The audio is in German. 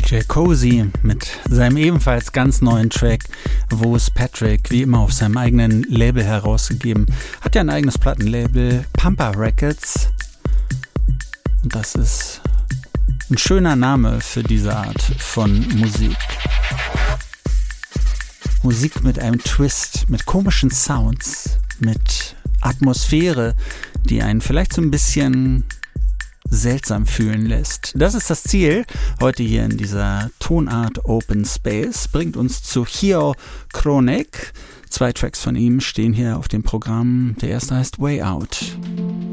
DJ Cozy mit seinem ebenfalls ganz neuen Track Wo ist Patrick, wie immer auf seinem eigenen Label herausgegeben. Hat ja ein eigenes Plattenlabel, Pampa Records. Und das ist ein schöner Name für diese Art von Musik. Musik mit einem Twist, mit komischen Sounds, mit Atmosphäre, die einen vielleicht so ein bisschen seltsam fühlen lässt. Das ist das Ziel heute hier in dieser Tonart Open Space. Bringt uns zu Hio Chronik. 2 Tracks von ihm stehen hier auf dem Programm. Der erste heißt Way Out.